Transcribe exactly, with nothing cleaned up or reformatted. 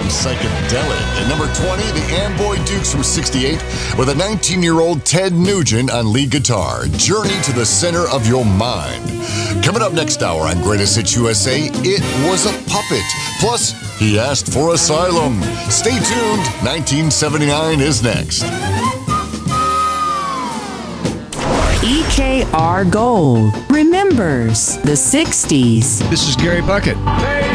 getting psychedelic. At number twenty, the Amboy Dukes from sixty-eight with a nineteen-year-old Ted Nugent on lead guitar. Journey to the Center of Your Mind. Coming up next hour on Greatest Hits U S A, it was a puppet. Plus, he asked for asylum. Stay tuned. nineteen seventy-nine is next. E K R Gold remembers the sixties. This is Gary Puckett.